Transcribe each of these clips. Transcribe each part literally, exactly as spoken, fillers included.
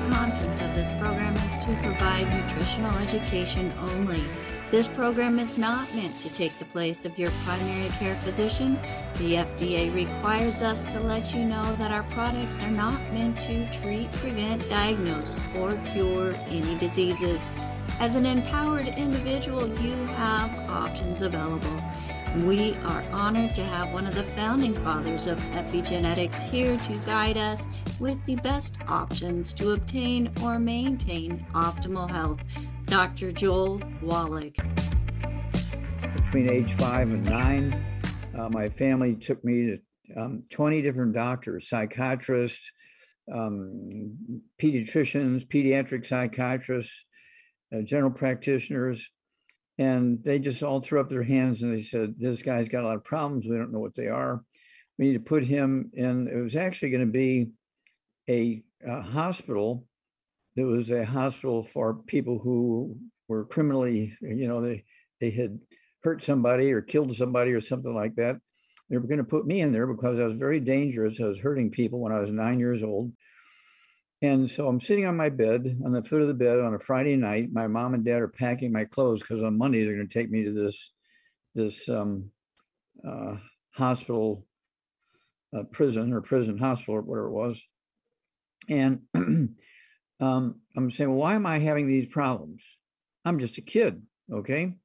content of this program is to provide nutritional education only. This program is not meant to take the place of your primary care physician. The F D A requires us to let you know that our products are not meant to treat, prevent, diagnose, or cure any diseases. As an empowered individual, you have options available. We are honored to have one of the founding fathers of epigenetics here to guide us with the best options to obtain or maintain optimal health. Doctor Joel Wallach. Between age five and nine, uh, my family took me to um, twenty different doctors, psychiatrists, um, pediatricians, pediatric psychiatrists, uh, general practitioners. And they just all threw up their hands and they said, this guy's got a lot of problems. We don't know what they are. We need to put him in. It was actually going to be a, a hospital. It was a hospital for people who were criminally, you know, they, they had hurt somebody or killed somebody or something like that. They were going to put me in there because I was very dangerous. I was hurting people when I was nine years old. And so I'm sitting on my bed, on the foot of the bed on a Friday night. My mom and dad are packing my clothes because on Monday they're going to take me to this, this um, uh, hospital, uh, prison or prison hospital or whatever it was. And um, I'm saying, well, why am I having these problems? I'm just a kid, okay?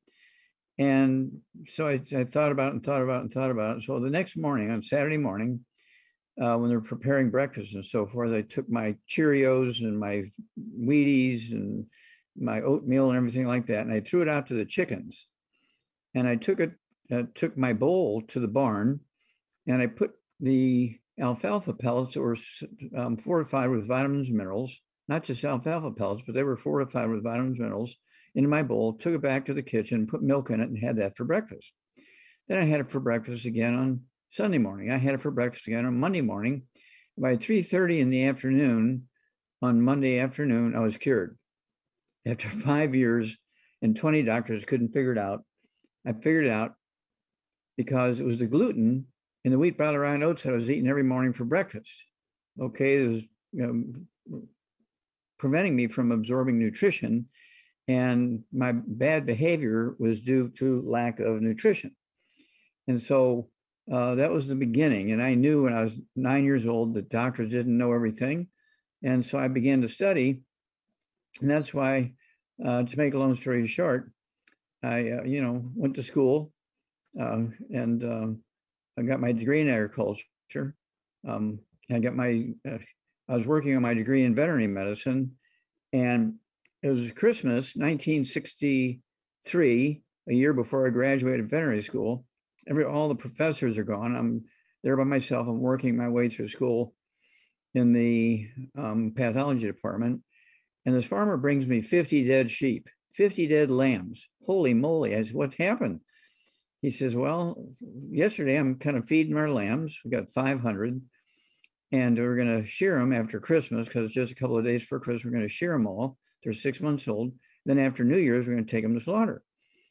And so I, I thought about it and thought about it and thought about it. So the next morning, on Saturday morning, Uh, when they're preparing breakfast and so forth, I took my Cheerios and my Wheaties and my oatmeal and everything like that, and I threw it out to the chickens. And I took it, uh, took my bowl to the barn, and I put the alfalfa pellets that were um, fortified with vitamins and minerals, not just alfalfa pellets, but they were fortified with vitamins and minerals, into my bowl, took it back to the kitchen, put milk in it, and had that for breakfast. Then I had it for breakfast again on Sunday morning. I had it for breakfast again on Monday morning. By three thirty in the afternoon, on Monday afternoon, I was cured. After five years and twenty doctors couldn't figure it out, I figured it out because it was the gluten in the wheat, barley, rye, and oats that I was eating every morning for breakfast. Okay, it was, you know, preventing me from absorbing nutrition, and my bad behavior was due to lack of nutrition. And so Uh, that was the beginning. And I knew when I was nine years old that doctors didn't know everything. And so I began to study. And that's why, uh, to make a long story short, I, uh, you know, went to school uh, and um, I got my degree in agriculture. Um, I got my, uh, I was working on my degree in veterinary medicine. And it was Christmas, nineteen sixty-three, a year before I graduated veterinary school. Every all the professors are gone. I'm there by myself. I'm working my way through school in the um, pathology department, and this farmer brings me fifty dead sheep, fifty dead lambs. Holy moly! I said, "What's happened?" He says, "Well, yesterday I'm kind of feeding our lambs. We got five hundred, and we're going to shear them after Christmas because it's just a couple of days for Christmas. We're going to shear them all. They're six months old. Then after New Year's, we're going to take them to slaughter."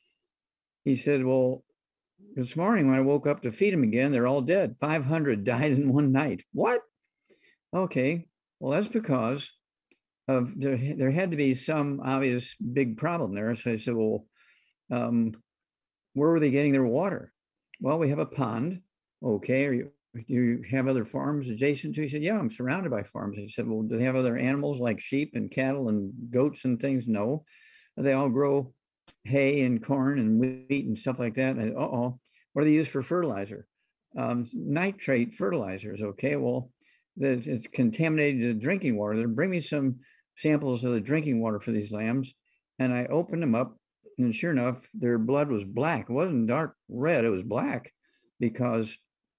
He said, "Well, this morning when I woke up to feed them again, they're all dead. five hundred died in one night." What? Okay. Well, that's because of there, there had to be some obvious big problem there. So I said, well, um, where were they getting their water? Well, we have a pond. Okay. Are you, do you have other farms adjacent to? He said, yeah, I'm surrounded by farms. I said, well, do they have other animals like sheep and cattle and goats and things? No. They all grow hay and corn and wheat and stuff like that. And uh-oh, what do they use for fertilizer? Um, nitrate fertilizers. Okay, well, the, it's contaminated the drinking water. Then bring me some samples of the drinking water for these lambs. And I opened them up, and sure enough, their blood was black. It wasn't dark red, it was black because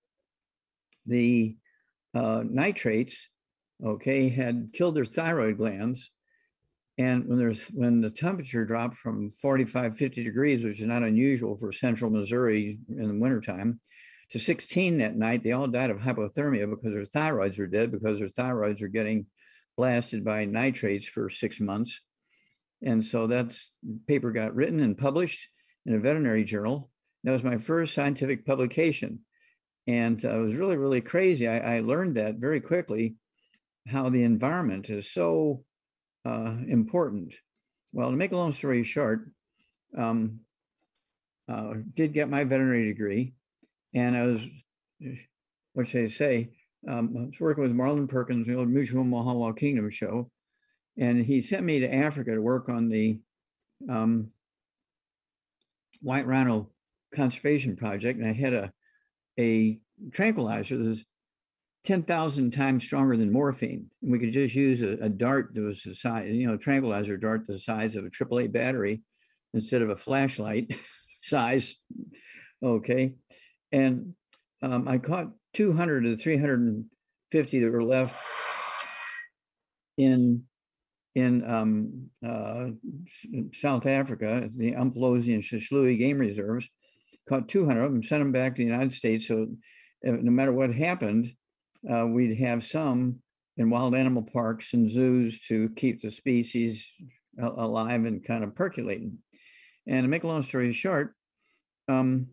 the uh, nitrates, okay, had killed their thyroid glands. And when there's when the temperature dropped from forty-five, fifty degrees, which is not unusual for central Missouri in the wintertime, to sixteen that night, they all died of hypothermia because their thyroids are dead, because their thyroids are getting blasted by nitrates for six months. And so that's paper got written and published in a veterinary journal. That was my first scientific publication. And uh, it was really, really crazy. I, I learned that very quickly, how the environment is so uh, important? Well, to make a long story short, um, uh, did get my veterinary degree, and I was, what should I say, um, I was working with Marlon Perkins, the old Mutual Mahawal Kingdom show, and he sent me to Africa to work on the um, white rhino conservation project, and I had a a tranquilizer that was ten thousand times stronger than morphine. And we could just use a, a dart that was the size, you know, a tranquilizer dart the size of a triple A battery instead of a flashlight size. Okay. And um, I caught two hundred of the three hundred fifty that were left in in um, uh, South Africa, the Umpolozi and Shishlui game reserves. Caught two hundred of them, sent them back to the United States. So uh, no matter what happened, uh, we'd have some in wild animal parks and zoos to keep the species uh, alive and kind of percolating. And to make a long story short, um,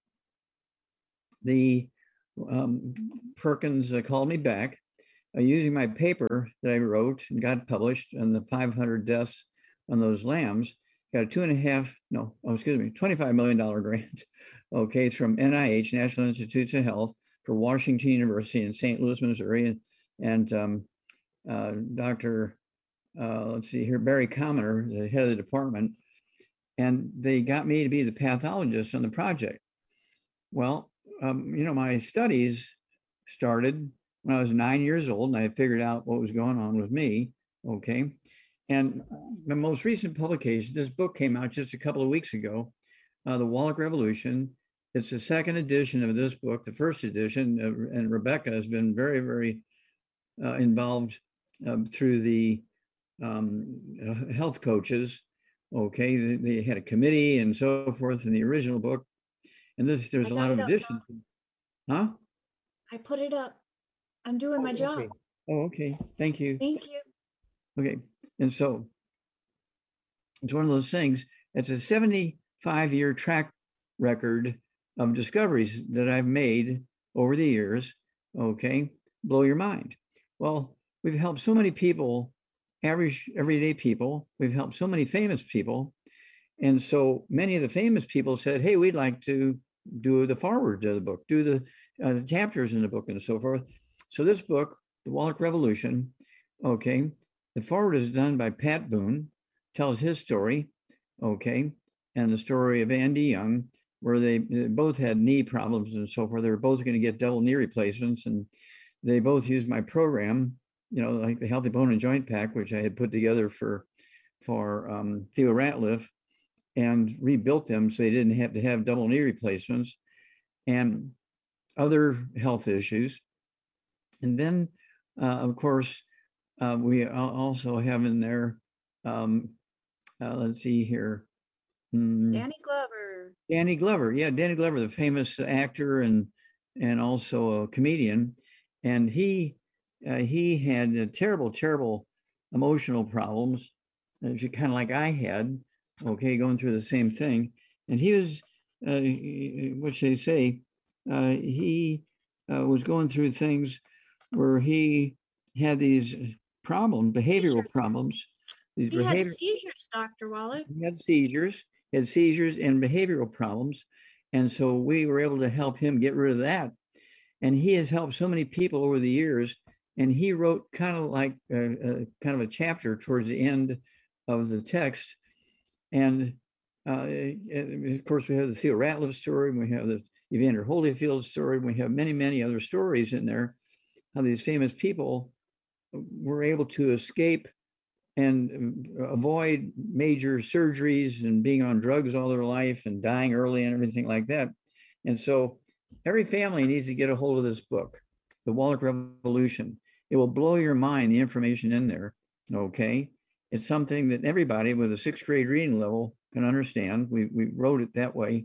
the um, Perkins uh, called me back uh, using my paper that I wrote and got published on the five hundred deaths on those lambs. Got a two and a half, no, oh, excuse me, twenty-five million dollar grant. Okay, it's from N I H, National Institutes of Health, for Washington University in Saint Louis, Missouri, and, and um, uh, Doctor Uh, let's see here, Barry Commoner, the head of the department, and they got me to be the pathologist on the project. Well, um, you know, my studies started when I was nine years old, and I figured out what was going on with me. Okay. And the most recent publication, this book came out just a couple of weeks ago, uh, The Wallach Revolution. It's the second edition of this book, the first edition, uh, and Rebecca has been very, very uh, involved uh, through the um, uh, health coaches. Okay, they, they had a committee and so forth in the original book. And this, there's I a got lot of it up, additions. Huh? I put it up. I'm doing my Oh, job. okay. Oh, okay. Thank you. Thank you. Okay. And so it's one of those things. It's a seventy-five year track record of discoveries that I've made over the years. Okay. Blow your mind. Well, we've helped so many people, average everyday people. We've helped so many famous people. And so many of the famous people said, hey, we'd like to do the foreword to the book, do the, uh, the chapters in the book and so forth. So this book, The Wallach Revolution, okay, the foreword is done by Pat Boone, tells his story, okay, and the story of Andy Young, where they, they both had knee problems and so forth. They were both going to get double knee replacements, and they both used my program, you know, like the Healthy Bone and Joint Pack, which I had put together for, for um, Theo Ratliff, and rebuilt them so they didn't have to have double knee replacements and other health issues. And then, uh, of course, uh, we also have in there, um, uh, let's see here. Mm, Danny Glover. Danny Glover. Yeah, Danny Glover, the famous actor and and also a comedian. And he uh, he had uh, terrible, terrible emotional problems, kind of like I had, okay, going through the same thing. And he was, uh, what should I say, uh, he uh, was going through things where he had these problems, behavioral Seizures. problems. These He had behavior, seizures, Doctor Wallach. he had seizures, he had seizures and behavioral problems. And so we were able to help him get rid of that. And he has helped so many people over the years. And he wrote kind of like a, a kind of a chapter towards the end of the text. And uh, of course, we have the Theo Ratliff story, we have the Evander Holyfield story, we have many, many other stories in there, how these famous people were able to escape and avoid major surgeries and being on drugs all their life and dying early and everything like that. And so every family needs to get a hold of this book, The Wallach Revolution. It will blow your mind, the information in there, okay? It's something that everybody with a sixth grade reading level can understand. We, we wrote it that way.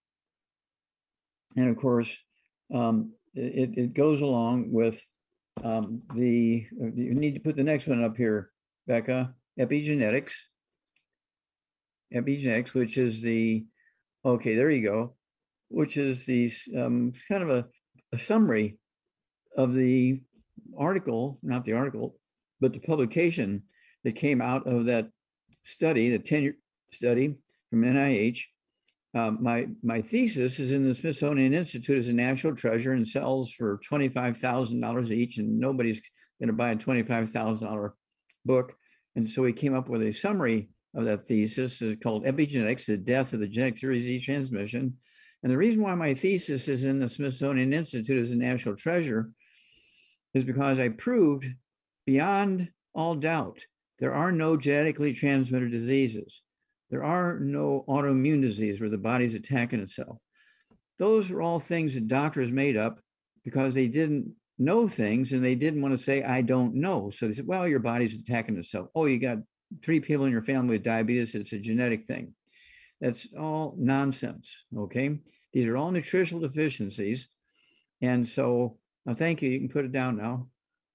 And of course, um, it, it goes along with um, the, you need to put the next one up here, Becca, epigenetics. Epigenetics, which is the, okay, there you go, which is the um, kind of a, a summary of the article, not the article, but the publication that came out of that study, the ten-year study from N I H. Um, my my thesis is in the Smithsonian Institute as a national treasure and sells for twenty-five thousand dollars each, and nobody's going to buy a twenty-five thousand dollars book. And so we came up with a summary of that thesis. It's called Epigenetics, the Death of the Genetic Disease Transmission. And the reason why my thesis is in the Smithsonian Institute as a national treasure is because I proved beyond all doubt there are no genetically transmitted diseases. There are no autoimmune disease where the body's attacking itself. Those are all things that doctors made up because they didn't know things and they didn't want to say, I don't know. So they said, well, your body's attacking itself. Oh, you got three people in your family with diabetes. It's a genetic thing. That's all nonsense, okay? These are all nutritional deficiencies. And so, uh, thank you, you can put it down now.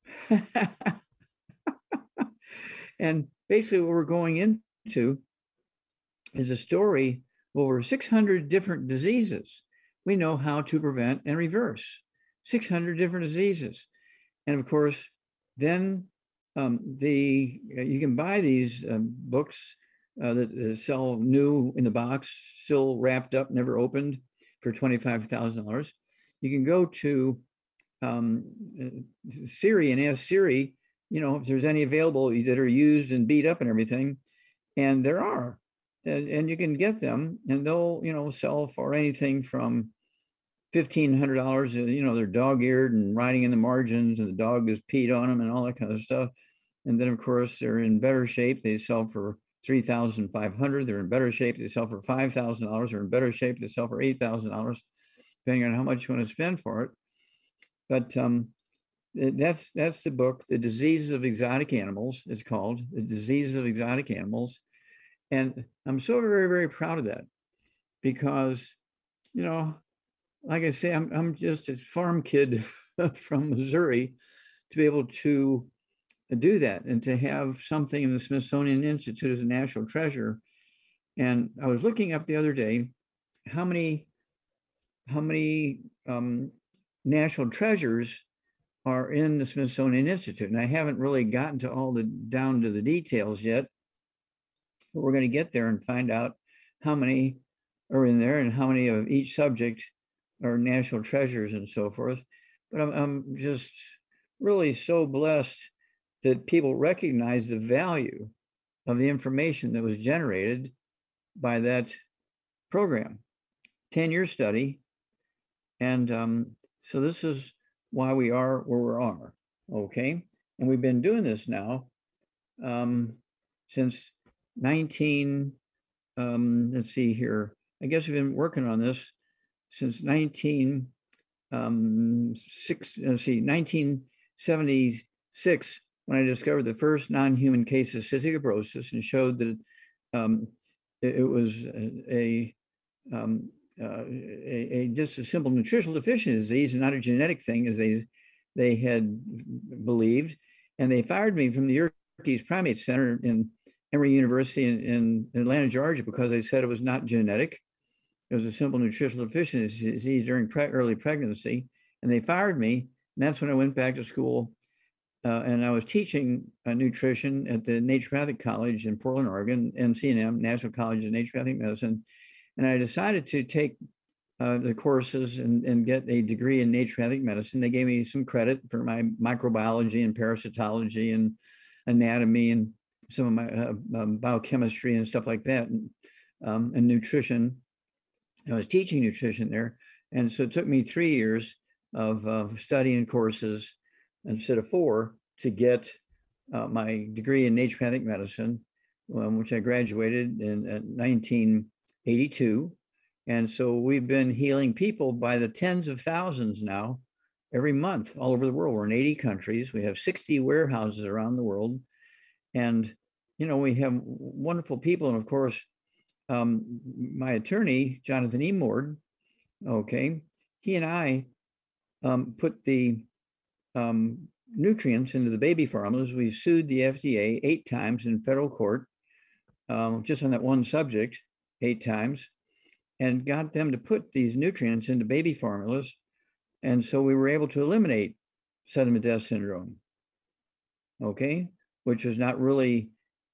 And basically what we're going into is a story of over six hundred different diseases we know how to prevent and reverse. six hundred different diseases. And of course, then um, the uh, you can buy these um, books uh, that uh, sell new in the box, still wrapped up, never opened, for twenty-five thousand dollars. You can go to um, Siri and ask Siri, you know, if there's any available that are used and beat up and everything. And there are. And, and you can get them, and they'll, you know, sell for anything from fifteen hundred dollars. You know, they're dog-eared and riding in the margins, and the dog has peed on them and all that kind of stuff. And then, of course, they're in better shape. They sell for three thousand five hundred dollars. They're in better shape. They sell for five thousand dollars. They're in better shape. They sell for eight thousand dollars, depending on how much you want to spend for it. But um, that's that's the book, The Diseases of Exotic Animals. It's called The Diseases of Exotic Animals. And I'm so very, very proud of that because, you know, like I say, I'm, I'm just a farm kid from Missouri to be able to do that and to have something in the Smithsonian Institute as a national treasure. And I was looking up the other day how many, how many um, national treasures are in the Smithsonian Institute. And I haven't really gotten to all the down to the details yet. But we're going to get there and find out how many are in there and how many of each subject are national treasures and so forth. But I'm, I'm just really so blessed that people recognize the value of the information that was generated by that program. ten-year study. And um, so this is why we are where we are, okay? And we've been doing this now um, since nineteen, um, let's see here. I guess we've been working on this since nineteen, um, six, let's see, nineteen seventy-six, when I discovered the first non-human case of cystic fibrosis and showed that um, it, it was a, a, um, uh, a, a just a simple nutritional deficiency disease and not a genetic thing, as they they had believed. And they fired me from the Yerkes Primate Center in Emory University in, in Atlanta, Georgia, because they said it was not genetic. It was a simple nutritional deficiency disease during pre early pregnancy. And they fired me. And that's when I went back to school. Uh, and I was teaching uh, nutrition at the Naturopathic College in Portland, Oregon, N C N M, National College of Naturopathic Medicine. And I decided to take uh, the courses and, and get a degree in naturopathic medicine. They gave me some credit for my microbiology and parasitology and anatomy and some of my uh, um, biochemistry and stuff like that, and, um, and nutrition. I was teaching nutrition there. And so it took me three years of uh, studying courses instead of four to get uh, my degree in naturopathic medicine, um, which I graduated in uh, nineteen eighty-two. And so we've been healing people by the tens of thousands now, every month, all over the world. We're in eighty countries. We have sixty warehouses around the world. And, you know, we have wonderful people. And of course, um, my attorney, Jonathan E. Mord, okay, he and I um, put the um, nutrients into the baby formulas. We sued the F D A eight times in federal court, um, just on that one subject, eight times, and got them to put these nutrients into baby formulas. And so we were able to eliminate sudden death syndrome, okay, which was not really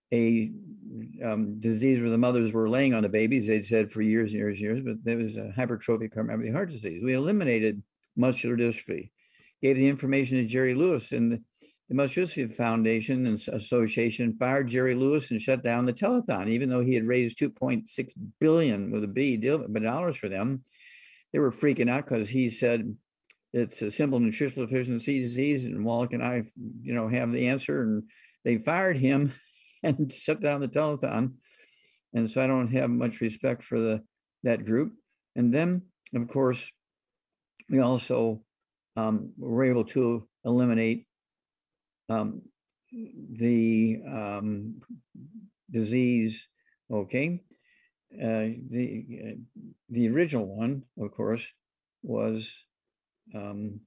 a um, disease where the mothers were laying on the babies, they'd said for years and years and years, but there was a hypertrophic cardiomyopathy heart disease. We eliminated muscular dystrophy, gave the information to Jerry Lewis, and the, the Muscular Dystrophy Foundation and Association fired Jerry Lewis and shut down the telethon, even though he had raised two point six billion with a B deal, but dollars for them. They were freaking out because he said it's a simple nutritional deficiency disease, and Wallach and I, you know, have the answer, and they fired him and shut down the telethon. And so I don't have much respect for the that group. And then, of course, we also um, were able to eliminate um, the um, disease, okay? Uh, the uh, the original one, of course, was um,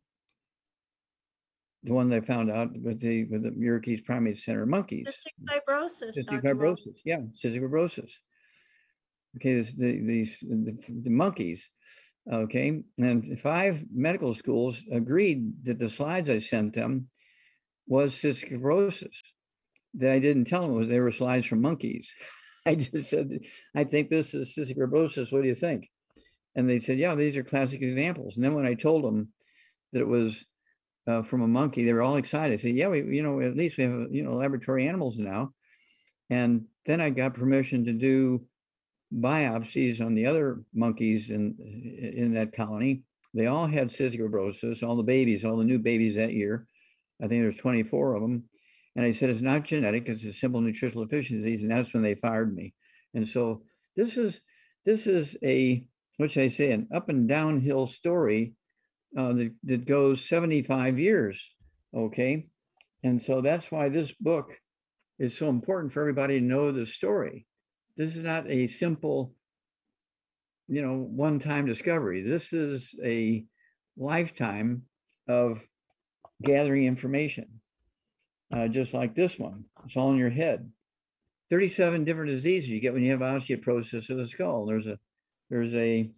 the one that I found out with the with the Muirkey's Primate Center monkeys. Cystic fibrosis. Cystic fibrosis, yeah, cystic fibrosis. Okay, this, the, these the, the monkeys. Okay, and five medical schools agreed that the slides I sent them was cystic fibrosis. That I didn't tell them was they were slides from monkeys. I just said, I think this is cystic fibrosis. What do you think? And they said, yeah, these are classic examples. And then when I told them that it was uh, from a monkey, they were all excited. I said, yeah, we, you know, at least we have, you know, laboratory animals now. And then I got permission to do biopsies on the other monkeys in, in that colony. They all had cystic fibrosis, all the babies, all the new babies that year. I think there's twenty-four of them. And I said, it's not genetic, it's a simple nutritional deficiency disease. And that's when they fired me. And so this is, this is a, what should I say, an up and downhill story uh, that, that goes seventy-five years, okay? And so that's why this book is so important for everybody to know the story. This is not a simple, you know, one-time discovery. This is a lifetime of gathering information. Uh, just like this one, it's all in your head. thirty-seven different diseases you get when you have osteoporosis of the skull. There's a there's a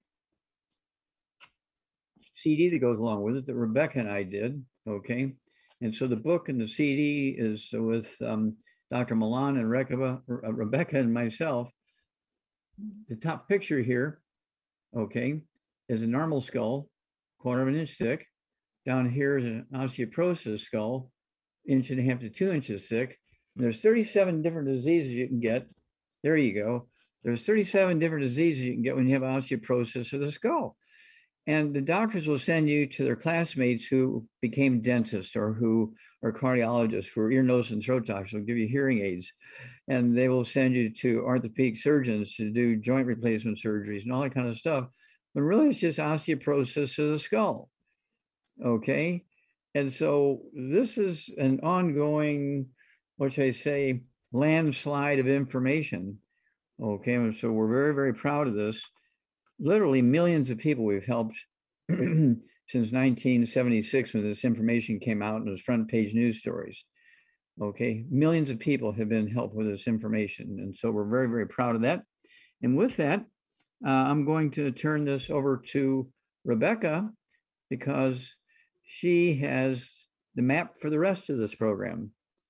C D that goes along with it that Rebecca and I did. Okay, and so the book and the C D is with um, Doctor Milan and Rebecca, Rebecca and myself. The top picture here, okay, is a normal skull, quarter of an inch thick. Down here is an osteoporosis skull, inch and a half to two inches thick. And there's thirty-seven different diseases you can get. There you go. There's thirty-seven different diseases you can get when you have osteoporosis of the skull. And the doctors will send you to their classmates who became dentists or who are cardiologists, who are ear, nose, and throat doctors. They'll give you hearing aids. And they will send you to orthopedic surgeons to do joint replacement surgeries and all that kind of stuff. But really, it's just osteoporosis of the skull. Okay. And so this is an ongoing, what should I say, landslide of information. Okay, and so we're very, very proud of this. Literally millions of people we've helped since nineteen seventy-six when this information came out and it was front page news stories. Okay, millions of people have been helped with this information. And so we're very, very proud of that. And with that, uh, I'm going to turn this over to Rebecca because she has the map for the rest of this program.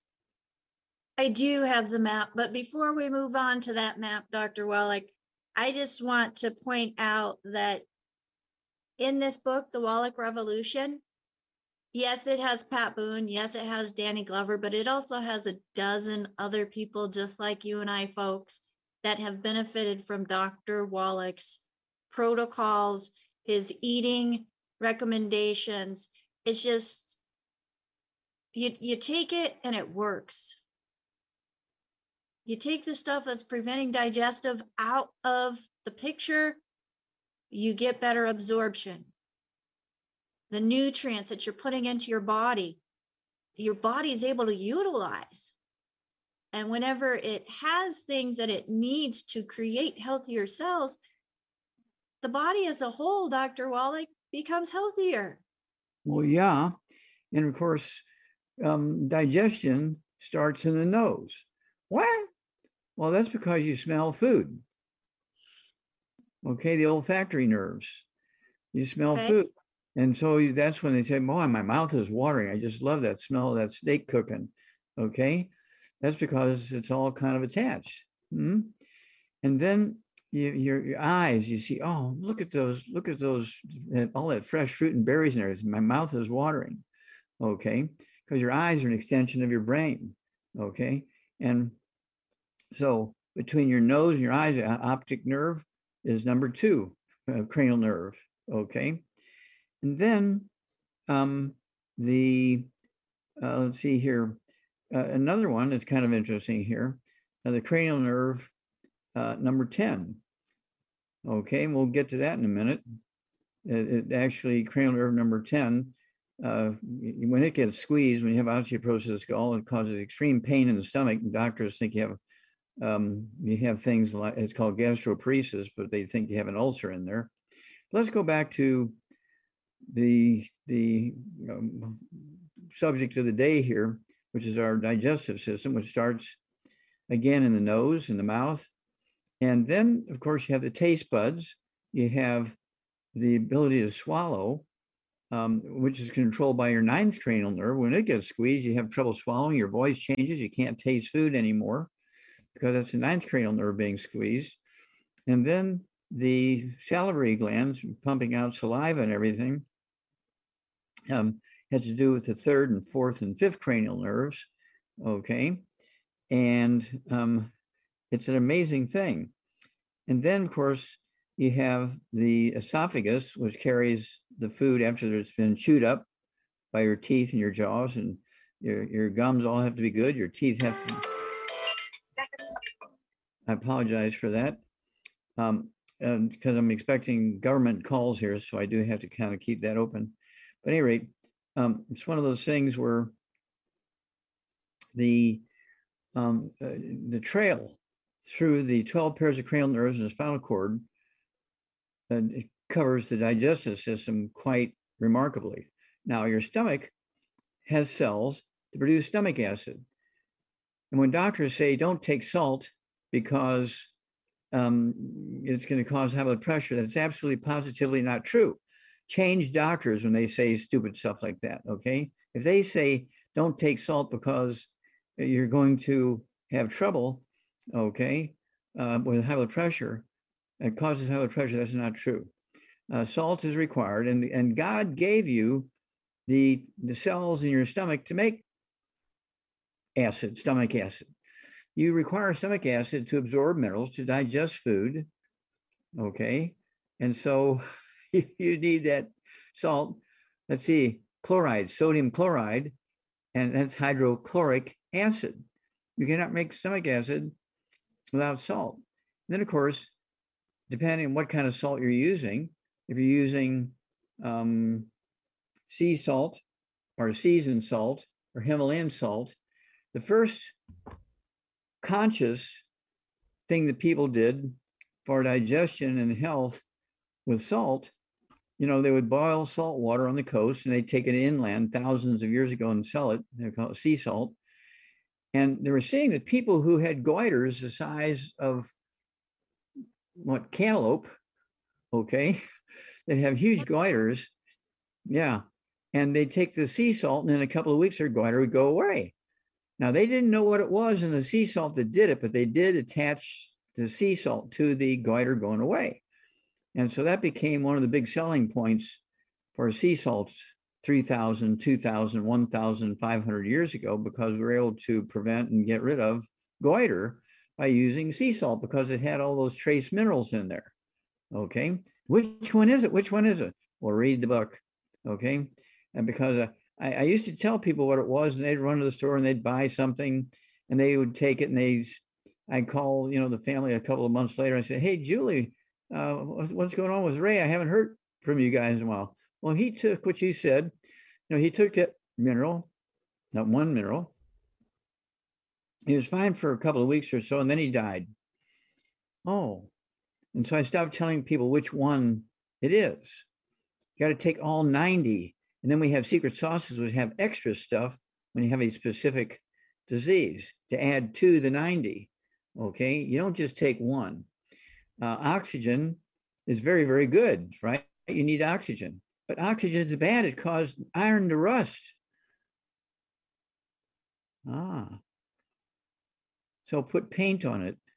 I do have the map, but before we move on to that map, Doctor Wallach, I just want to point out that in this book, The Wallach Revolution, yes, it has Pat Boone, yes, it has Danny Glover, but it also has a dozen other people just like you and I, folks, that have benefited from Doctor Wallach's protocols, his eating recommendations. It's just, you, you take it and it works. You take the stuff that's preventing digestive out of the picture, you get better absorption. The nutrients that you're putting into your body, your body is able to utilize. And whenever it has things that it needs to create healthier cells, the body as a whole, Doctor Wallach, becomes healthier. Well, yeah. And of course, um, digestion starts in the nose. What? Well, that's because you smell food. Okay, the olfactory nerves. You smell okay. food. And so that's when they say, boy, my mouth is watering. I just love that smell of that steak cooking. Okay, That's because it's all kind of attached. Hmm? And then you, your, your eyes, you see, oh, look at those, look at those, all that fresh fruit and berries and everything. My mouth is watering, okay? Because your eyes are an extension of your brain, okay? And so between your nose and your eyes, optic nerve is number two, uh, cranial nerve, okay? And then um, the, uh, let's see here, uh, another one that's kind of interesting here, uh, the cranial nerve uh, number ten, okay? We'll get to that in a minute. It, it actually, cranial nerve number ten, uh, when it gets squeezed, when you have osteoporosis of the skull, it causes extreme pain in the stomach. Doctors think you have Um, you have things like, it's called gastroparesis, but they think you have an ulcer in there. Let's go back to the, the um, subject of the day here, which is our digestive system, which starts again in the nose, in the mouth. And then, of course, you have the taste buds. You have the ability to swallow, um, which is controlled by your ninth cranial nerve. When it gets squeezed, you have trouble swallowing, your voice changes, you can't taste food anymore, because that's the ninth cranial nerve being squeezed. And then the salivary glands pumping out saliva and everything um, has to do with the third and fourth and fifth cranial nerves, okay? And um, it's an amazing thing. And then, of course, you have the esophagus, which carries the food after it's been chewed up by your teeth and your jaws, and your, your gums all have to be good. Your teeth have to, I apologize for that, um, because I'm expecting government calls here, so I do have to kind of keep that open. But at any rate, um, it's one of those things where the um, uh, the trail through the twelve pairs of cranial nerves and the spinal cord uh, it covers the digestive system quite remarkably. Now, your stomach has cells to produce stomach acid. And when doctors say don't take salt because um, it's going to cause high blood pressure, that's absolutely positively not true. Change doctors when they say stupid stuff like that, okay? If they say don't take salt because you're going to have trouble, okay, uh, with high blood pressure, it causes high blood pressure, that's not true. Uh, salt is required, and, and God gave you the, the cells in your stomach to make acid, stomach acid. You require stomach acid to absorb minerals, to digest food, okay? And so you need that salt. Let's see, chloride, sodium chloride, and that's hydrochloric acid. You cannot make stomach acid without salt. And then, of course, depending on what kind of salt you're using, if you're using um, sea salt or seasoned salt or Himalayan salt, the first conscious thing that people did for digestion and health with salt, you know, they would boil salt water on the coast and they'd take it inland thousands of years ago and sell it. They call it sea salt. And they were seeing that people who had goiters the size of what, cantaloupe, okay, that have huge goiters, yeah, and they'd take the sea salt and in a couple of weeks their goiter would go away. Now, they didn't know what it was in the sea salt that did it, but they did attach the sea salt to the goiter going away. And so that became one of the big selling points for sea salts three thousand, two thousand, one thousand five hundred years ago, because we were able to prevent and get rid of goiter by using sea salt because it had all those trace minerals in there. Okay, which one is it? Which one is it? Well, read the book. Okay, and because uh, I, I used to tell people what it was, and they'd run to the store and they'd buy something, and they would take it, and they, I'd call, you know, the family a couple of months later and say, "Hey, Julie, uh, what's going on with Ray? I haven't heard from you guys in a while." Well, he took what you said. You know, he took that mineral, that one mineral. He was fine for a couple of weeks or so, and then he died. Oh, and so I stopped telling people which one it is. You got to take all ninety. And then we have secret sauces which have extra stuff when you have a specific disease to add to the ninety, okay? You don't just take one. Uh, oxygen is very, very good, right? You need oxygen, but oxygen is bad. It caused iron to rust. Ah, So put paint on it,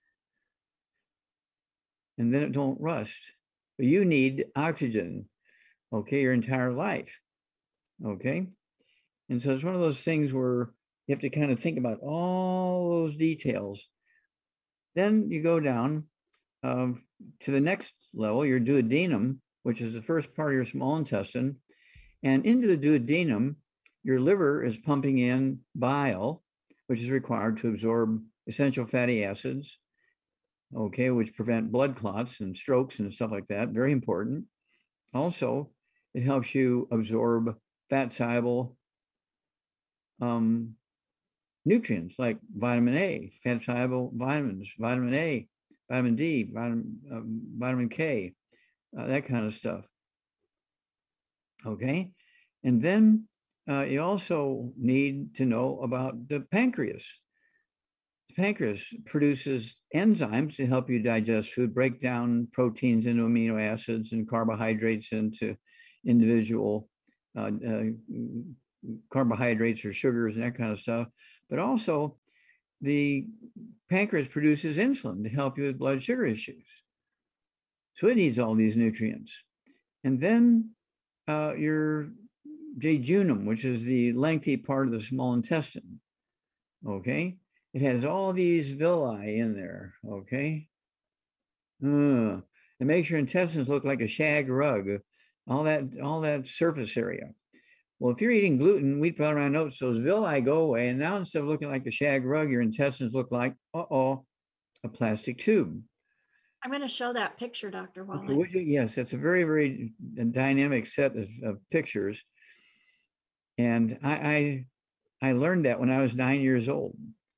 and then it don't rust. But you need oxygen, okay, your entire life, okay? And so it's one of those things where you have to kind of think about all those details. Then you go down um, to the next level, your duodenum, which is the first part of your small intestine. And into the duodenum, your liver is pumping in bile, which is required to absorb essential fatty acids, okay, which prevent blood clots and strokes and stuff like that. Very important. Also, it helps you absorb fat soluble um, nutrients like vitamin A, fat soluble vitamins, vitamin A, vitamin D, vitamin, uh, vitamin K, uh, that kind of stuff. Okay. And then uh, you also need to know about the pancreas. The pancreas produces enzymes to help you digest food, break down proteins into amino acids and carbohydrates into individual uh, uh, carbohydrates or sugars and that kind of stuff. But also the pancreas produces insulin to help you with blood sugar issues. So it needs all these nutrients. And then uh, your jejunum, which is the lengthy part of the small intestine, okay? It has all these villi in there, okay? Uh, it makes your intestines look like a shag rug, all that, all that surface area. Well, if you're eating gluten, wheat, bran, rye, oats, those villi go away, and now instead of looking like a shag rug, your intestines look like, uh-oh, a plastic tube. I'm going to show that picture, Doctor Okay, Wallach. would you? Yes, that's a very, very dynamic set of, of pictures. And I, I, I learned that when I was nine years old.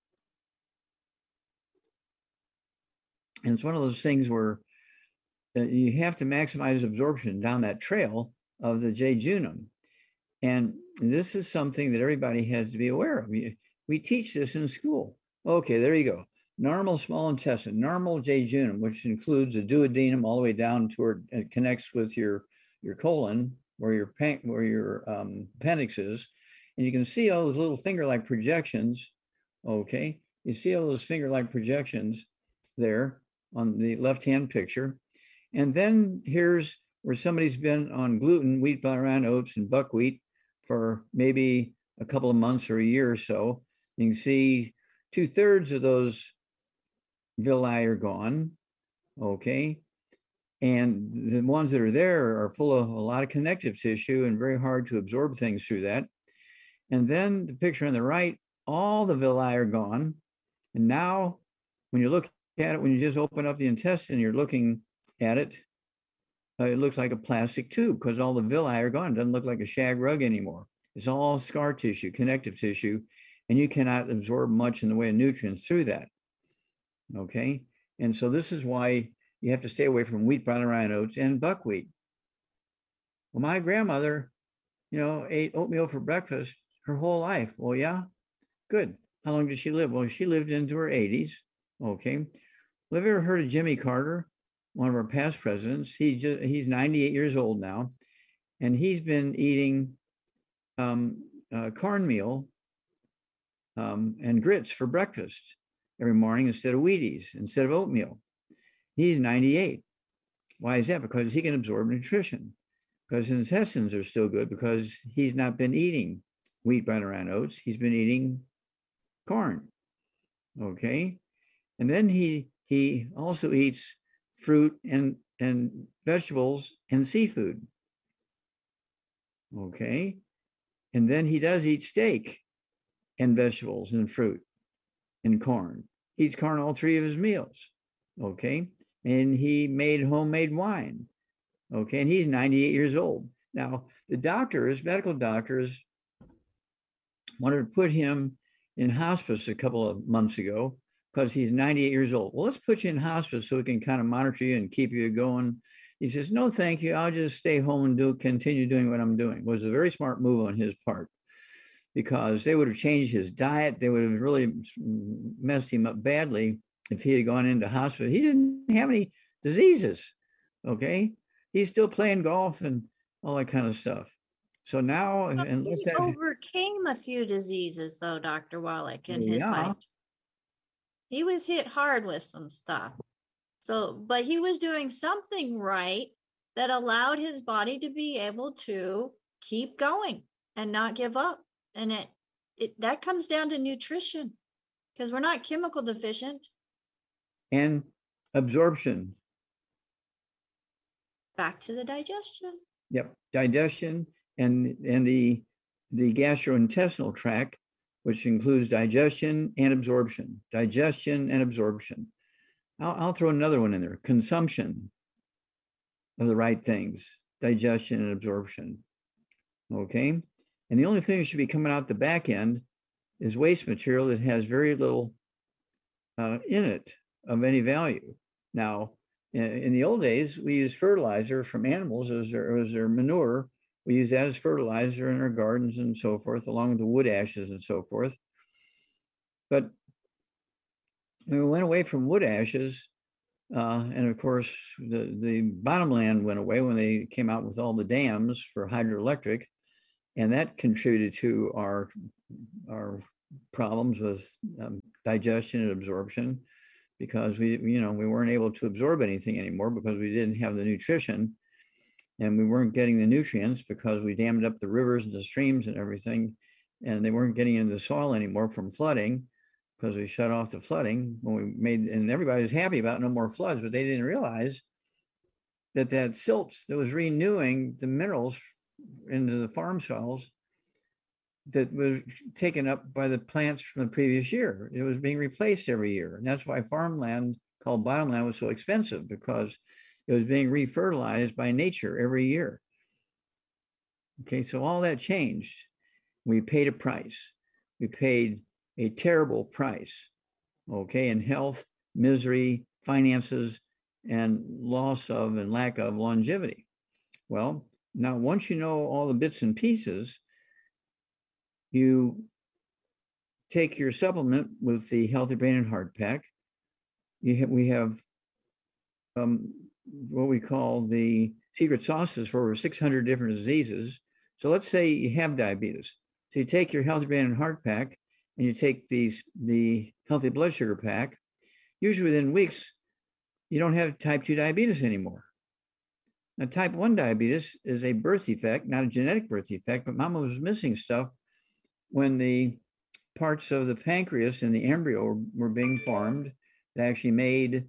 And it's one of those things where uh, you have to maximize absorption down that trail of the jejunum. And this is something that everybody has to be aware of. We, we teach this in school. Okay, there you go. Normal small intestine, normal jejunum, which includes a duodenum all the way down to where it connects with your, your colon, where your, pan, where your um, appendix is. And you can see all those little finger-like projections, okay? You see all those finger-like projections there on the left-hand picture. And then here's where somebody's been on gluten, wheat, bran, oats, and buckwheat for maybe a couple of months or a year or so. You can see two thirds of those villi are gone, okay? And the ones that are there are full of a lot of connective tissue and very hard to absorb things through that. And then the picture on the right, all the villi are gone. And now when you look at it, when you just open up the intestine, you're looking at it, uh, it looks like a plastic tube because all the villi are gone. It doesn't look like a shag rug anymore. It's all scar tissue, connective tissue, and you cannot absorb much in the way of nutrients through that. Okay. And so this is why you have to stay away from wheat, brown, rye, oats, and buckwheat. Well, my grandmother, you know, ate oatmeal for breakfast her whole life. Well, yeah, good. How long did she live? Well, she lived into her eighties. Okay. Well, have you ever heard of Jimmy Carter, one of our past presidents? He just, he's ninety-eight years old now, and he's been eating um, uh, cornmeal um, and grits for breakfast every morning instead of Wheaties, instead of oatmeal. He's ninety-eight. Why is that? Because he can absorb nutrition, because his intestines are still good, because he's not been eating wheat, bran, rye, oats. He's been eating corn. Okay. And then he he also eats fruit and, and vegetables and seafood. Okay. And then he does eat steak and vegetables and fruit and corn. He eats corn all three of his meals. Okay. And he made homemade wine. Okay. And he's ninety-eight years old. Now, the doctors, medical doctors, wanted to put him in hospice a couple of months ago because he's ninety-eight years old. Well, let's put you in hospice so we can kind of monitor you and keep you going. He says, no, thank you. I'll just stay home and do continue doing what I'm doing. It was a very smart move on his part, because they would have changed his diet. They would have really messed him up badly if he had gone into hospital. He didn't have any diseases, okay? He's still playing golf and all that kind of stuff. So now, Well, unless he that overcame a few diseases, though, Doctor Wallach, in his yeah, life. He was hit hard with some stuff. So, but he was doing something right that allowed his body to be able to keep going and not give up. And it, it that comes down to nutrition, because we're not chemical deficient. And absorption. Back to the digestion. Yep, digestion and and the the gastrointestinal tract, which includes digestion and absorption, digestion and absorption. I'll, I'll throw another one in there, consumption of the right things, digestion and absorption, okay? And the only thing that should be coming out the back end is waste material that has very little uh, in it of any value. Now, in, in the old days, we used fertilizer from animals as their, as their manure. We use that as fertilizer in our gardens and so forth, along with the wood ashes and so forth. But when we went away from wood ashes, uh, and of course, the, the bottomland went away when they came out with all the dams for hydroelectric, and that contributed to our, our problems with um, digestion and absorption, because we, you know, we weren't able to absorb anything anymore because we didn't have the nutrition, and we weren't getting the nutrients because we dammed up the rivers and the streams and everything, and they weren't getting into the soil anymore from flooding because we shut off the flooding when we made, and everybody was happy about no more floods, but they didn't realize that that silt that was renewing the minerals into the farm soils that was taken up by the plants from the previous year. It was being replaced every year. And that's why farmland called bottomland was so expensive, because it was being refertilized by nature every year. Okay, so all that changed. We paid a price. We paid a terrible price, okay, in health, misery, finances, and loss of and lack of longevity. Well, now once you know all the bits and pieces, you take your supplement with the Healthy Brain and Heart Pack. You have, we have um, what we call the secret sauces for over six hundred different diseases. So let's say you have diabetes. So you take your Healthy Brain and Heart Pack, and you take these the Healthy Blood Sugar Pack. Usually within weeks, you don't have type two diabetes anymore. Now, type one diabetes is a birth defect, not a genetic birth defect, but mama was missing stuff when the parts of the pancreas in the embryo were, were being formed that actually made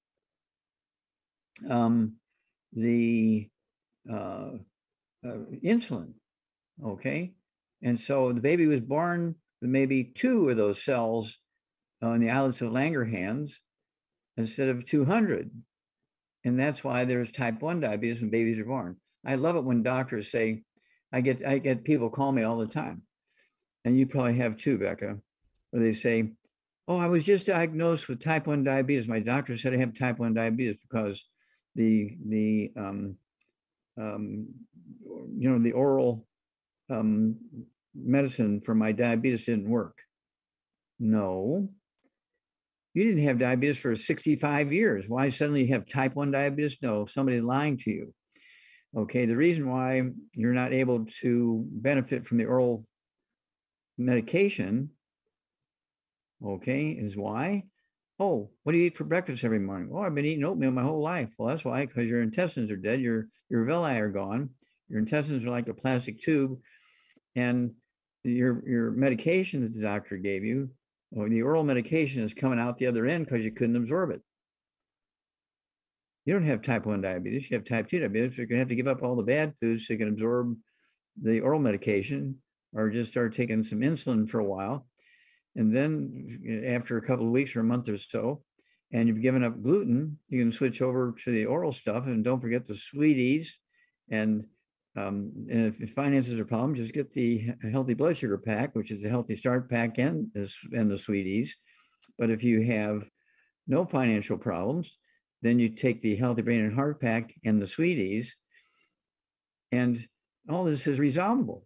um, the uh, uh, insulin, okay? And so the baby was born with maybe two of those cells on the islets of Langerhans instead of two hundred. And that's why there's type one diabetes when babies are born. I love it when doctors say, I get, I get people call me all the time, and you probably have too, Becca, where they say, oh, I was just diagnosed with type one diabetes. My doctor said I have type one diabetes because the, the um, um, you know, the oral um, medicine for my diabetes didn't work. No, you didn't have diabetes for sixty-five years. Why suddenly you have type one diabetes? No, somebody's lying to you. Okay, the reason why you're not able to benefit from the oral medication, okay, is why? Oh, what do you eat for breakfast every morning? Oh, I've been eating oatmeal my whole life. Well, that's why, because your intestines are dead. Your, your villi are gone. Your intestines are like a plastic tube. And your, your medication that the doctor gave you, or the oral medication, is coming out the other end because you couldn't absorb it. You don't have type one diabetes. You have type two diabetes. You're going to have to give up all the bad foods so you can absorb the oral medication, or just start taking some insulin for a while. And then after a couple of weeks or a month or so, and you've given up gluten, you can switch over to the oral stuff. And don't forget the sweeties. And, um, and if finances are a problem, just get the Healthy Blood Sugar Pack, which is the Healthy Start Pack and, and the sweeties. But if you have no financial problems, then you take the Healthy Brain and Heart Pack and the sweeties. And all this is resolvable.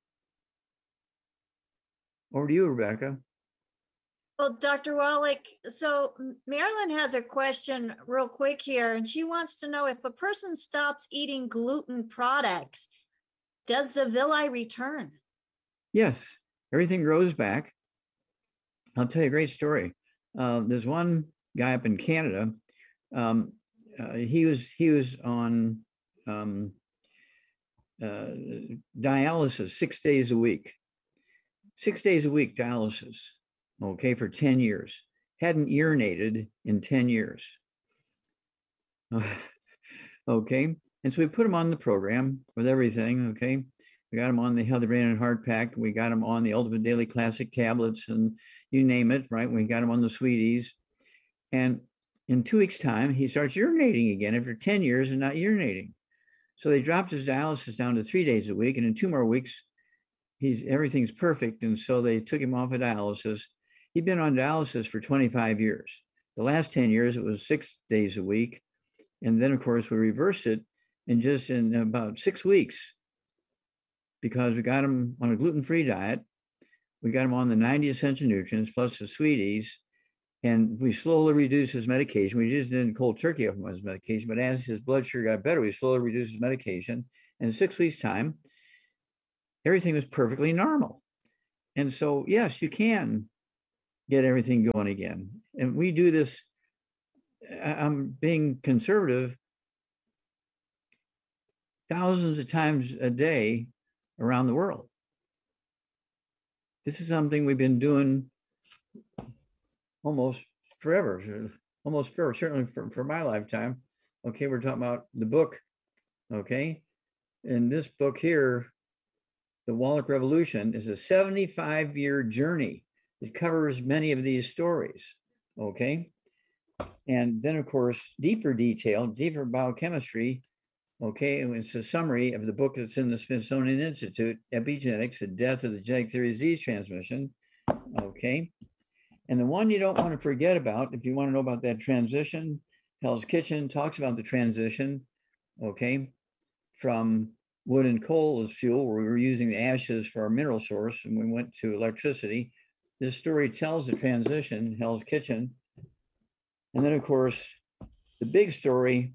Over to you, Rebecca. Well, Doctor Wallach, so Marilyn has a question real quick here, and she wants to know, if a person stops eating gluten products, does the villi return? Yes, everything grows back. I'll tell you a great story. Uh, there's one guy up in Canada. Um, uh, he was he was on um, uh, dialysis six days a week, six days a week dialysis. Okay, for ten years. Hadn't urinated in ten years. Okay, and so we put him on the program with everything. Okay, we got him on the Healthy Brain and Heart Pack. We got him on the Ultimate Daily Classic tablets, and you name it. Right, we got him on the Sweeties, and in two weeks' time, he starts urinating again after ten years and not urinating. So they dropped his dialysis down to three days a week, and in two more weeks, he's everything's perfect. And so they took him off of dialysis. He'd been on dialysis for twenty-five years. The last ten years, it was six days a week. And then, of course, we reversed it in just in about six weeks because we got him on a gluten-free diet. We got him on the ninety essential nutrients plus the Sweeties. And we slowly reduced his medication. We just didn't cold turkey off his medication, but as his blood sugar got better, we slowly reduced his medication. And in six weeks' time, everything was perfectly normal. And so, yes, you can get everything going again. And we do this, I'm being conservative, thousands of times a day around the world. This is something we've been doing almost forever, almost forever, certainly for, for my lifetime. Okay, we're talking about the book, okay? And this book here, The Wallach Revolution, is a seventy-five year journey. It covers many of these stories, okay? And then, of course, deeper detail, deeper biochemistry, okay? And it's a summary of the book that's in the Smithsonian Institute, Epigenetics, The Death of the Genetic Theory of Disease Transmission, okay? And the one you don't want to forget about, if you want to know about that transition, Hell's Kitchen talks about the transition, okay, from wood and coal as fuel, where we were using the ashes for our mineral source, and we went to electricity. This story tells the transition, Hell's Kitchen. And then, of course, the big story,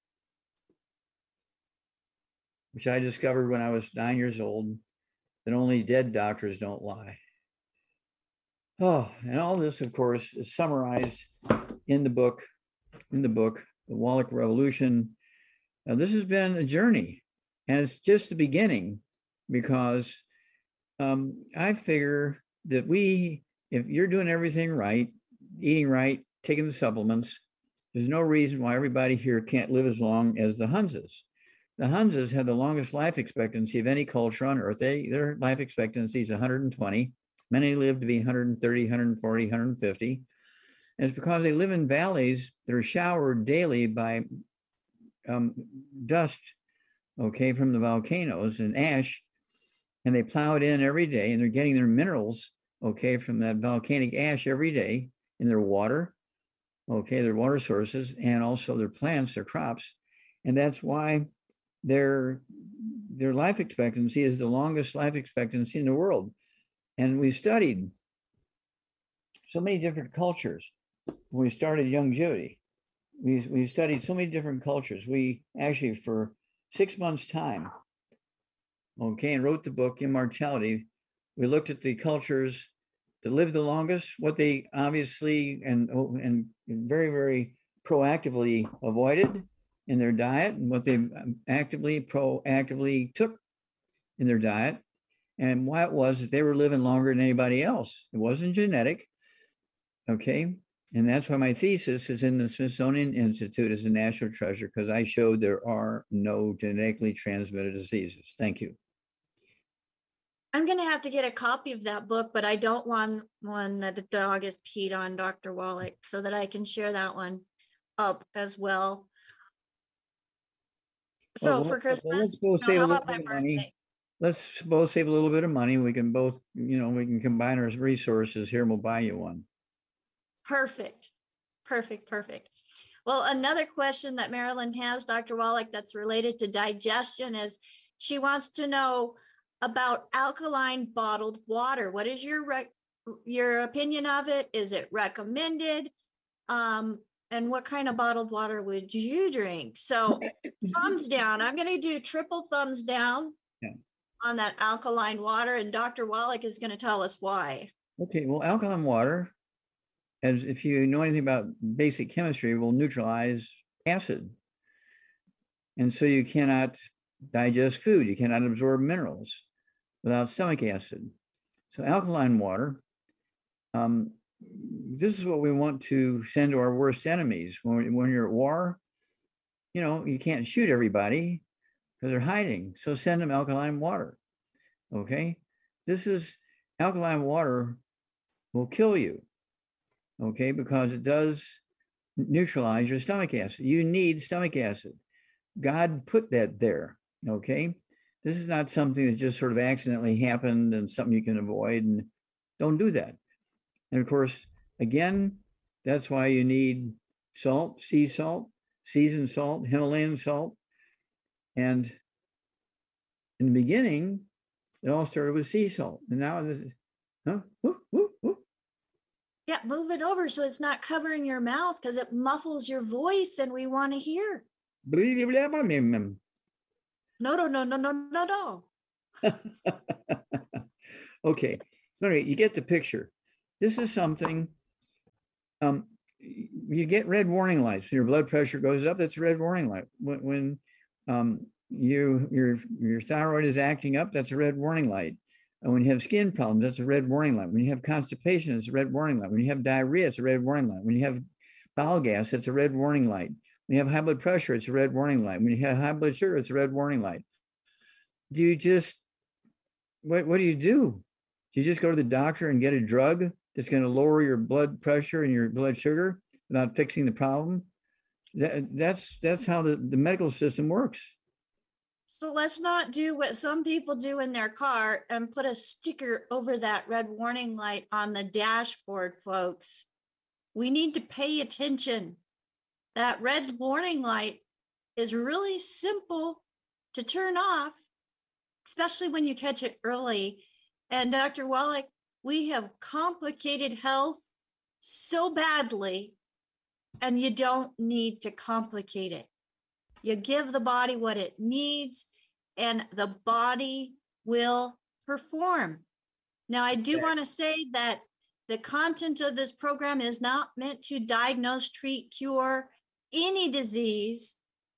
which I discovered when I was nine years old, that only dead doctors don't lie. Oh, and all this, of course, is summarized in the book, in the book, The Wallach Revolution. Now, this has been a journey, and it's just the beginning, because um, I figure that we, if you're doing everything right, eating right, taking the supplements, there's no reason why everybody here can't live as long as the Hunzas. The Hunzas have the longest life expectancy of any culture on earth. They, their life expectancy is one hundred twenty. Many live to be one hundred thirty, one hundred forty, one hundred fifty. And it's because they live in valleys that are showered daily by um, dust, okay, from the volcanoes and ash. And they plow it in every day, and they're getting their minerals, okay, from that volcanic ash every day in their water, okay, their water sources, and also their plants, their crops. And that's why their, their life expectancy is the longest life expectancy in the world. And we studied so many different cultures. When we started Young Judy, we, we studied so many different cultures. We actually, for six months' time, okay, and wrote the book, Immortality. We looked at the cultures that lived the longest, what they obviously and, and very, very proactively avoided in their diet, and what they actively, proactively took in their diet, and why it was that they were living longer than anybody else. It wasn't genetic, okay? And that's why my thesis is in the Smithsonian Institute as a national treasure, because I showed there are no genetically transmitted diseases. Thank you. I'm going to have to get a copy of that book, but I don't want one that the dog is peed on, Doctor Wallach, so that I can share that one up as well. So well, for well, Christmas, let's both no, save how a little about my bit of money. birthday? Let's both save a little bit of money. We can both, you know, we can combine our resources here and we'll buy you one. Perfect. Perfect. Perfect. Well, another question that Marilyn has, Doctor Wallach, that's related to digestion is she wants to know about alkaline bottled water. What is your rec your opinion of it? Is it recommended? Um, and what kind of bottled water would you drink? So thumbs down. I'm going to do triple thumbs down yeah. on that alkaline water, and Doctor Wallach is going to tell us why. Okay, well, alkaline water as if you know anything about basic chemistry, will neutralize acid. And so you cannot digest food. You cannot absorb minerals without stomach acid. So alkaline water, um, this is what we want to send to our worst enemies. When, when you're at war, you know, you can't shoot everybody because they're hiding. So send them alkaline water. Okay. This is alkaline water will kill you. Okay. Because it does neutralize your stomach acid. You need stomach acid. God put that there. Okay. This is not something that just sort of accidentally happened and something you can avoid, and don't do that. And of course, again, that's why you need salt, sea salt, seasoned salt, Himalayan salt. And in the beginning, it all started with sea salt. And now this is, huh? Woo, woo, woo. Yeah, move it over so it's not covering your mouth because it muffles your voice and we want to hear. Blah, blah, blah, blah, blah. No, no, no, no, no, no, no. Okay, so anyway, you get the picture. This is something, um, you get red warning lights. When your blood pressure goes up, that's a red warning light. When, when um, you, your, your thyroid is acting up, that's a red warning light. And when you have skin problems, that's a red warning light. When you have constipation, it's a red warning light. When you have diarrhea, it's a red warning light. When you have bowel gas, it's a red warning light. When you have high blood pressure, it's a red warning light. When you have high blood sugar, it's a red warning light. Do you just, what, what do you do? Do you just go to the doctor and get a drug that's going to lower your blood pressure and your blood sugar without fixing the problem? That, that's, that's how the, the medical system works. So let's not do what some people do in their car and put a sticker over that red warning light on the dashboard, folks. We need to pay attention. That red warning light is really simple to turn off, especially when you catch it early. And Doctor Wallach, we have complicated health so badly, and you don't need to complicate it. You give the body what it needs, and the body will perform. Now, I do want to say that the content of this program is not meant to diagnose, treat, cure any disease.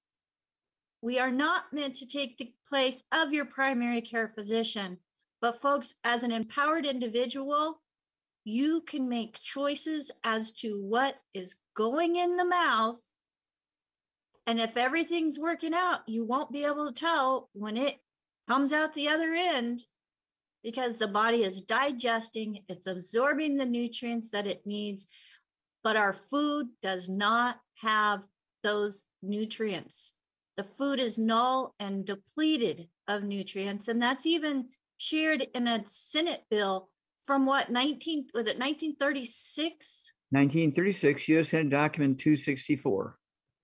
We are not meant to take the place of your primary care physician. But folks, as an empowered individual, you can make choices as to what is going in the mouth. And if everything's working out, you won't be able to tell when it comes out the other end, because the body is digesting, it's absorbing the nutrients that it needs, but our food does not have those nutrients. The food is null and depleted of nutrients, and that's even shared in a Senate bill from what, nineteen, was it nineteen thirty-six? nineteen thirty-six, U S Senate Document two sixty-four.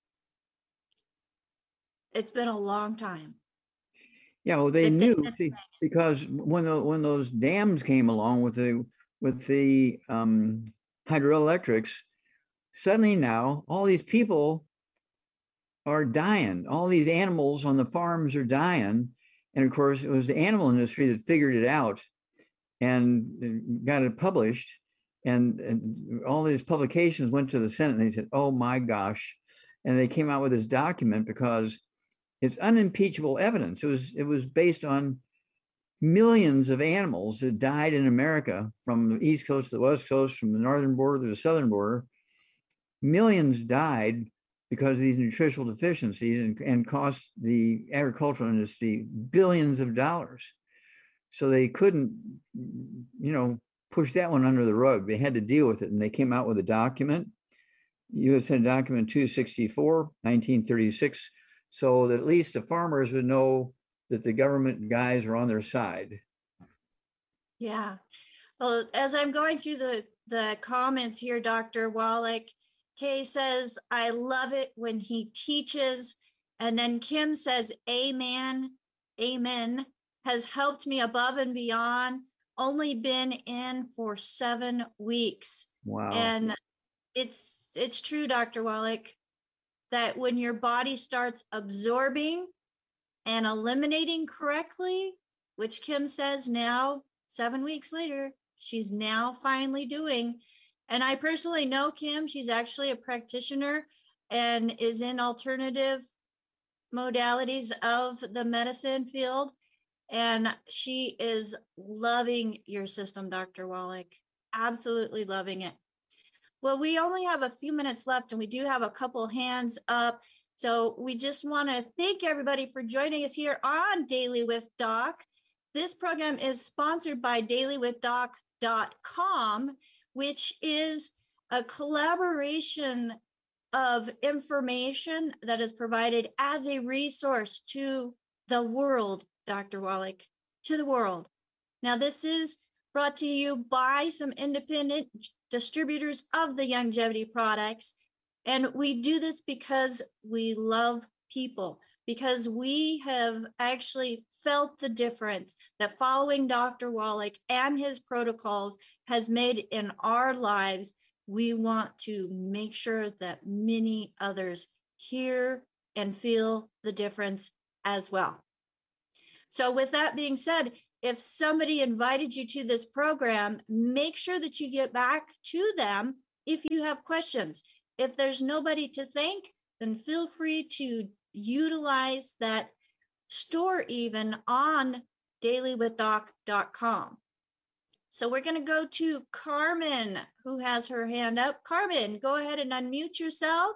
It's been a long time. Yeah, well, they That they- knew, see, because when the, when those dams came along with the with the um, hydroelectrics, suddenly now all these people are dying. All these animals on the farms are dying, and of course, it was the animal industry that figured it out and got it published. And, and all these publications went to the Senate, and they said, "Oh my gosh!" And they came out with this document because it's unimpeachable evidence. It was it was based on millions of animals that died in America, from the East Coast to the West Coast, from the northern border to the southern border. Millions died because of these nutritional deficiencies, and, and cost the agricultural industry billions of dollars. So they couldn't, you know, push that one under the rug. They had to deal with it, and they came out with a document, U S Senate Document two sixty-four, nineteen thirty-six, so that at least the farmers would know that the government guys are on their side. Yeah. Well, as I'm going through the, the comments here, Doctor Wallach, Kay says, I love it when he teaches. And then Kim says, amen, amen, has helped me above and beyond. Only been in for seven weeks. Wow. And it's, it's true, Doctor Wallach, that when your body starts absorbing and eliminating correctly, which Kim says now, seven weeks later, she's now finally doing, And I personally know Kim. She's actually a practitioner and is in alternative modalities of the medicine field. And she is loving your system, Doctor Wallach. Absolutely loving it. Well, we only have a few minutes left and we do have a couple hands up. So we just want to thank everybody for joining us here on Daily with Doc. This program is sponsored by daily with doc dot com, which is a collaboration of information that is provided as a resource to the world, Doctor Wallach, to the world. Now, this is brought to you by some independent distributors of the Youngevity products. And we do this because we love people, because we have actually felt the difference that following Doctor Wallach and his protocols has made in our lives. We want to make sure that many others hear and feel the difference as well. So with that being said, if somebody invited you to this program, make sure that you get back to them if you have questions. If there's nobody to thank, then feel free to utilize that store even on daily with doc dot com. So we're going to go to Carmen, who has her hand up. Carmen, go ahead and unmute yourself.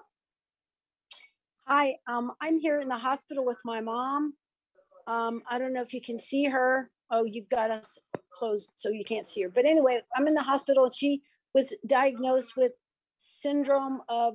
Hi, um, I'm here in the hospital with my mom. Um, I don't know if you can see her. Oh, you've got us closed so you can't see her. But anyway, I'm in the hospital. She was diagnosed with syndrome of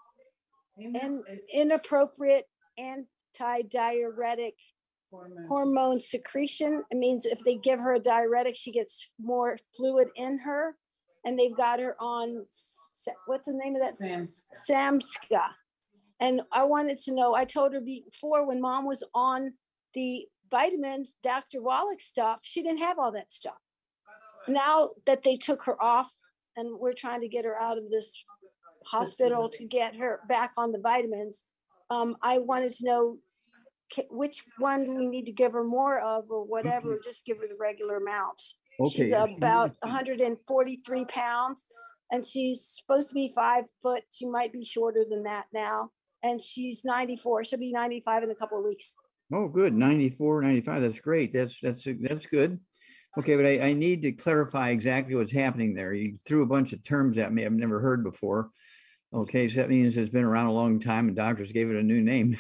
in, inappropriate antidiuretic hormone. hormone secretion. It means if they give her a diuretic, she gets more fluid in her. And they've got her on, what's the name of that? Samsca. Samsca. And I wanted to know, I told her before when mom was on the vitamins, Doctor Wallach stuff, she didn't have all that stuff. Now that they took her off and we're trying to get her out of this hospital to get her back on the vitamins, um, I wanted to know which one do we need to give her more of or whatever, Okay. just give her the regular amounts. Okay. She's about one hundred forty-three pounds and she's supposed to be five foot. She might be shorter than that now. And she's ninety-four. She'll be ninety-five in a couple of weeks. Oh, good. ninety-four, ninety-five. That's great. That's, that's, that's good. Okay. But I, I need to clarify exactly what's happening there. You threw a bunch of terms at me I've never heard before. Okay. So that means it's been around a long time and doctors gave it a new name.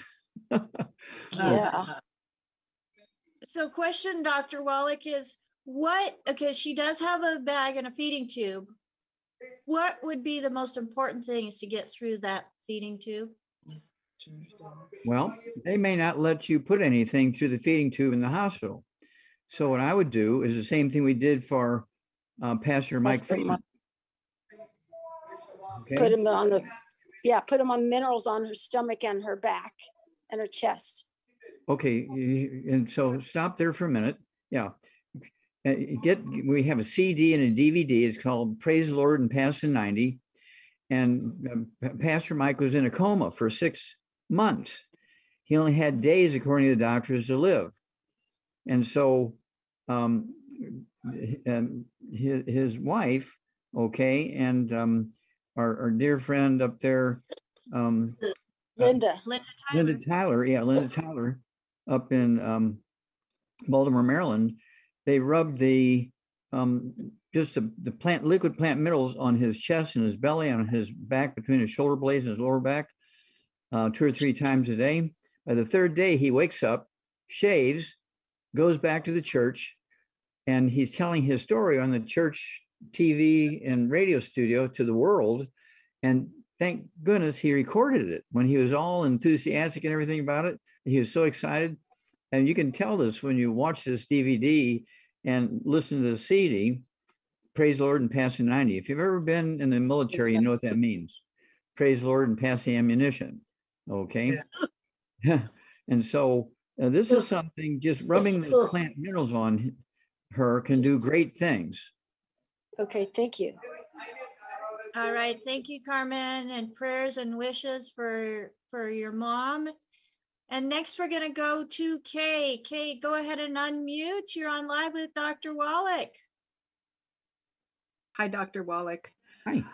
Yeah. So question, Doctor Wallach, is what, okay, she does have a bag and a feeding tube. What would be the most important things to get through that feeding tube? Well, they may not let you put anything through the feeding tube in the hospital. So what I would do is the same thing we did for uh, Pastor Mike Freeman. Okay. Put him on the, yeah, put him on minerals on her stomach and her back and her chest. Okay, and so stop there for a minute. Yeah, uh, get we have a C D and a D V D. It's called Praise the Lord and Past the ninety. And um, Pastor Mike was in a coma for six months. He only had days, according to the doctors, to live. And so um, um, his, his wife, okay, and um, our, our dear friend up there, um, Linda. Uh, Linda Tyler. Linda Tyler, yeah, Linda Tyler, up in um, Baltimore, Maryland, they rubbed the um, just the, the plant liquid plant minerals on his chest and his belly, on his back, between his shoulder blades and his lower back, uh, two or three times a day. By the third day, he wakes up, shaves, goes back to the church, and he's telling his story on the church T V and radio studio to the world. And thank goodness he recorded it when he was all enthusiastic and everything about it. He was so excited. And you can tell this when you watch this D V D and listen to the C D, Praise the Lord and Pass the ninety. If you've ever been in the military, you know what that means. Praise the Lord and pass the ammunition. Okay. Yeah. And so uh, this is something, just rubbing the plant minerals on her can do great things. Okay, thank you. All right, thank you, Carmen, and prayers and wishes for for your mom. And next we're gonna go to Kay. Kay, go ahead and unmute. You're on live with Doctor Wallach. Hi, Doctor Wallach. Hi.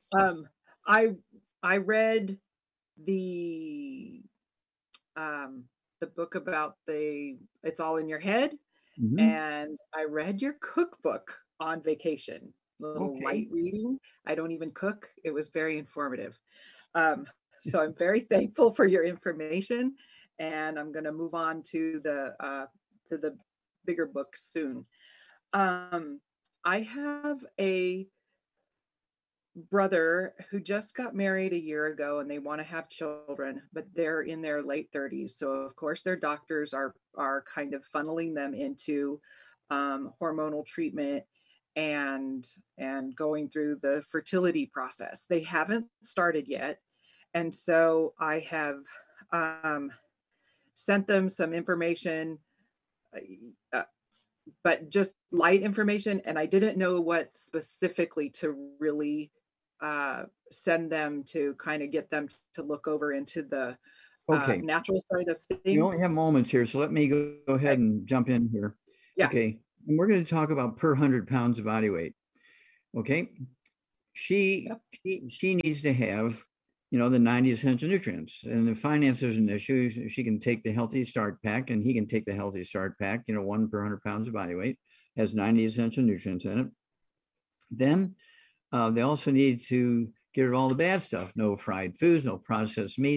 Um, I I read the um the book about the It's All in Your Head, Mhm. and I read your cookbook on vacation. Little Okay. light reading. I don't even cook. It was very informative. Um, so I'm very thankful for your information, and I'm going to move on to the uh, to the bigger books soon. Um, I have a brother who just got married a year ago and they want to have children, but they're in their late thirties. So of course their doctors are are kind of funneling them into um, hormonal treatment and and going through the fertility process. They haven't started yet. And so I have um, sent them some information, uh, but just light information. And I didn't know what specifically to really uh, send them to kind of get them to look over into the uh, Okay. natural side of You only things. have moments here, so let me go go ahead Okay. and jump in here. Yeah. Okay. And we're going to talk about per hundred pounds of body weight. Okay. She, Yep. she, she needs to have, you know, the ninety essential nutrients, and the finance is an issue. She can take the Healthy Start Pack, and he can take the Healthy Start Pack, you know, one per hundred pounds of body weight, has ninety essential nutrients in it. Then uh, they also need to get rid of all the bad stuff, no fried foods, no processed meat.